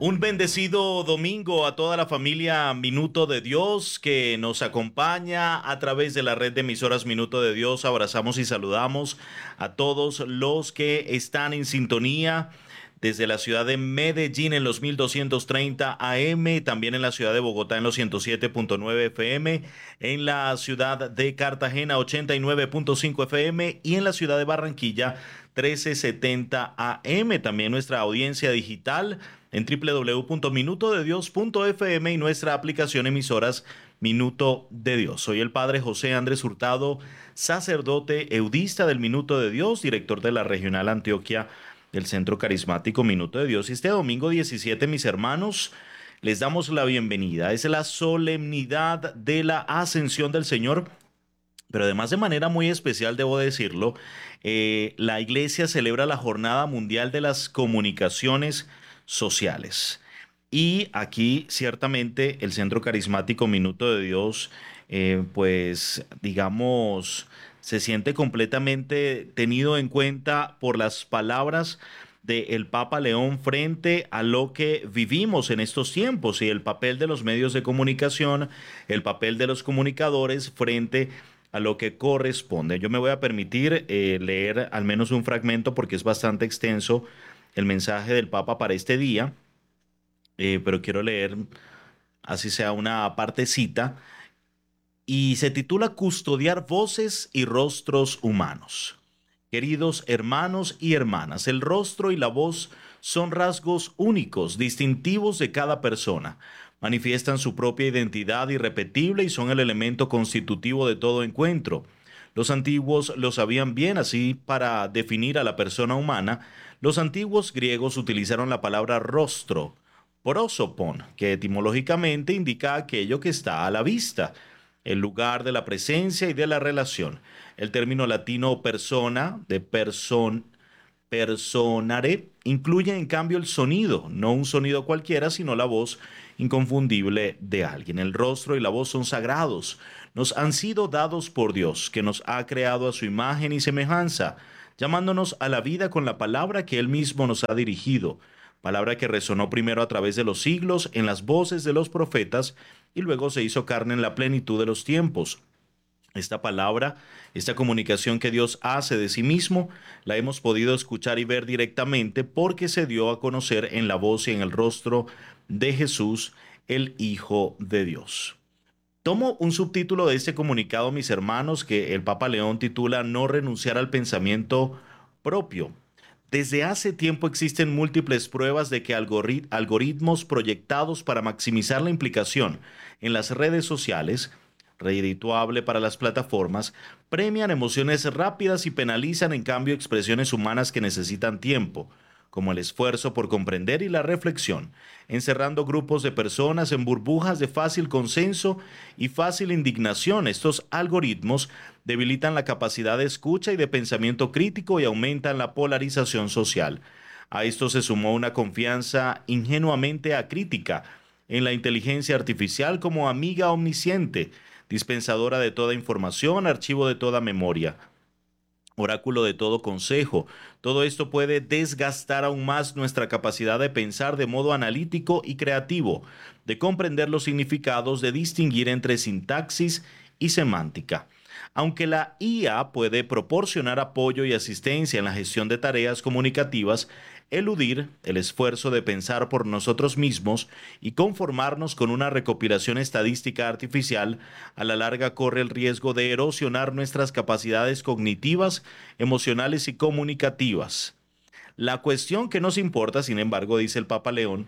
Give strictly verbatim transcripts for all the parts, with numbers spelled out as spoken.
Un bendecido domingo a toda la familia Minuto de Dios que nos acompaña a través de la red de emisoras Minuto de Dios. Abrazamos y saludamos a todos los que están en sintonía desde la ciudad de Medellín en los mil doscientos treinta A M, también en la ciudad de Bogotá en los ciento siete punto nueve F M, en la ciudad de Cartagena ochenta y nueve punto cinco F M y en la ciudad de Barranquilla trece setenta A M. También nuestra audiencia digital en doble u doble u doble u punto minuto de dios punto f m y nuestra aplicación emisoras Minuto de Dios. Soy el padre José Andrés Hurtado, sacerdote eudista del Minuto de Dios, director de la Regional Antioquia del Centro Carismático Minuto de Dios. Y este domingo diecisiete, mis hermanos, les damos la bienvenida. Es la solemnidad de la Ascensión del Señor, pero además de manera muy especial, debo decirlo, eh, la Iglesia celebra la Jornada Mundial de las Comunicaciones Sociales. Y aquí ciertamente el Centro Carismático Minuto de Dios, eh, pues digamos, se siente completamente tenido en cuenta por las palabras del Papa León frente a lo que vivimos en estos tiempos y el papel de los medios de comunicación, el papel de los comunicadores frente a lo que corresponde. Yo me voy a permitir eh, leer al menos un fragmento porque es bastante extenso el mensaje del Papa para este día, eh, pero quiero leer así sea una partecita, y se titula Custodiar voces y rostros humanos. Queridos hermanos y hermanas, el rostro y la voz son rasgos únicos, distintivos de cada persona. Manifiestan su propia identidad irrepetible y son el elemento constitutivo de todo encuentro. Los antiguos lo sabían bien, así para definir a la persona humana, los antiguos griegos utilizaron la palabra rostro, prosopon, que etimológicamente indica aquello que está a la vista, el lugar de la presencia y de la relación. El término latino persona, de person, personare, incluye en cambio el sonido, no un sonido cualquiera, sino la voz inconfundible de alguien. El rostro y la voz son sagrados, nos han sido dados por Dios, que nos ha creado a su imagen y semejanza, llamándonos a la vida con la palabra que Él mismo nos ha dirigido, palabra que resonó primero a través de los siglos en las voces de los profetas y luego se hizo carne en la plenitud de los tiempos. Esta palabra, esta comunicación que Dios hace de sí mismo, la hemos podido escuchar y ver directamente porque se dio a conocer en la voz y en el rostro de Jesús, el Hijo de Dios. Tomo un subtítulo de este comunicado, mis hermanos, que el Papa León titula No renunciar al pensamiento propio. Desde hace tiempo existen múltiples pruebas de que algorit- algoritmos proyectados para maximizar la implicación en las redes sociales, redituable para las plataformas, premian emociones rápidas y penalizan en cambio expresiones humanas que necesitan tiempo, como el esfuerzo por comprender y la reflexión, encerrando grupos de personas en burbujas de fácil consenso y fácil indignación. Estos algoritmos debilitan la capacidad de escucha y de pensamiento crítico y aumentan la polarización social. A esto se sumó una confianza ingenuamente acrítica en la inteligencia artificial como amiga omnisciente, dispensadora de toda información, archivo de toda memoria, oráculo de todo consejo. Todo esto puede desgastar aún más nuestra capacidad de pensar de modo analítico y creativo, de comprender los significados, de distinguir entre sintaxis y semántica. Aunque la I A puede proporcionar apoyo y asistencia en la gestión de tareas comunicativas, eludir el esfuerzo de pensar por nosotros mismos y conformarnos con una recopilación estadística artificial, a la larga corre el riesgo de erosionar nuestras capacidades cognitivas, emocionales y comunicativas. La cuestión que nos importa, sin embargo, dice el Papa León,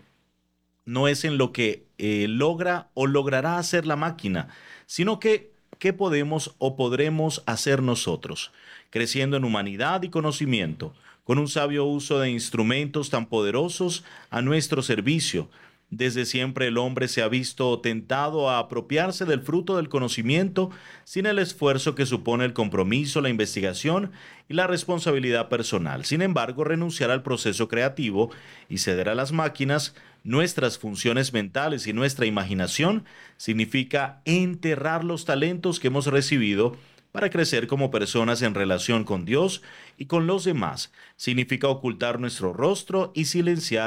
no es en lo que eh, logra o logrará hacer la máquina, sino que qué podemos o podremos hacer nosotros, creciendo en humanidad y conocimiento, con un sabio uso de instrumentos tan poderosos a nuestro servicio. Desde siempre el hombre se ha visto tentado a apropiarse del fruto del conocimiento sin el esfuerzo que supone el compromiso, la investigación y la responsabilidad personal. Sin embargo, renunciar al proceso creativo y ceder a las máquinas, nuestras funciones mentales y nuestra imaginación, significa enterrar los talentos que hemos recibido para crecer como personas en relación con Dios y con los demás. Significa ocultar nuestro rostro y silenciar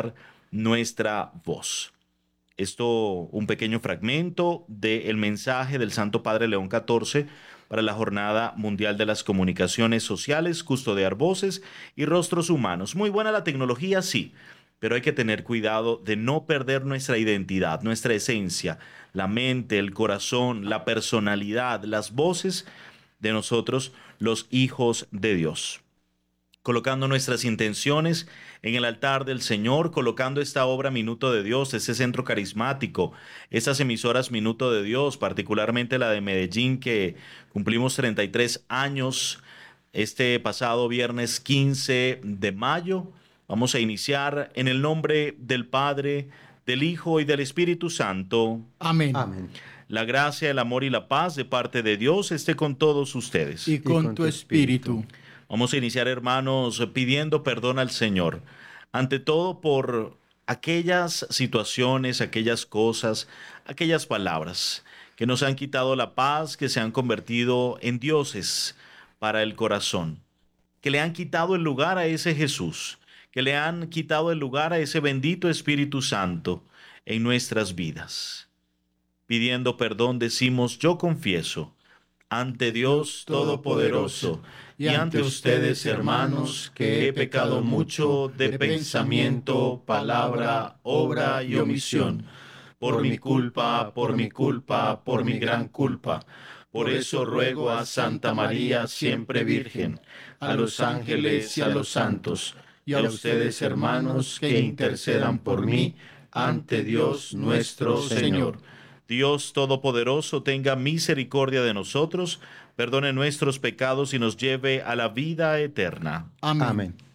nuestra voz. Esto, un pequeño fragmento del mensaje del Santo Padre León catorce para la Jornada Mundial de las Comunicaciones Sociales, custodiar voces y rostros humanos. Muy buena la tecnología, sí, pero hay que tener cuidado de no perder nuestra identidad, nuestra esencia, la mente, el corazón, la personalidad, las voces de nosotros, los hijos de Dios. Colocando nuestras intenciones en el altar del Señor, colocando esta obra Minuto de Dios, ese centro carismático, esas emisoras Minuto de Dios, particularmente la de Medellín, que cumplimos treinta y tres años este pasado viernes quince de mayo. Vamos a iniciar en el nombre del Padre, del Hijo y del Espíritu Santo. Amén. Amén. La gracia, el amor y la paz de parte de Dios esté con todos ustedes. Y con tu espíritu. Vamos a iniciar, hermanos, pidiendo perdón al Señor. Ante todo por aquellas situaciones, aquellas cosas, aquellas palabras que nos han quitado la paz, que se han convertido en dioses para el corazón, que le han quitado el lugar a ese Jesús, que le han quitado el lugar a ese bendito Espíritu Santo en nuestras vidas. Pidiendo perdón decimos, yo confieso ante Dios Todopoderoso y ante ustedes, hermanos, que he pecado mucho de pensamiento, palabra, obra y omisión, por mi culpa, por mi culpa, por mi gran culpa. Por eso ruego a Santa María, siempre Virgen, a los ángeles y a los santos, y a ustedes, hermanos, que intercedan por mí ante Dios nuestro Señor. Dios Todopoderoso tenga misericordia de nosotros, perdone nuestros pecados y nos lleve a la vida eterna. Amén. Amén.